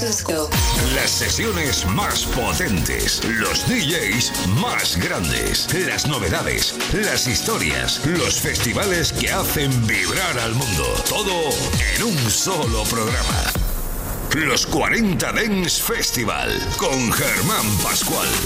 Francisco. Las sesiones más potentes, los DJs más grandes, las novedades, las historias, los festivales que hacen vibrar al mundo. Todo en un solo programa. Los 40 Dance Festival con Germán Pascual.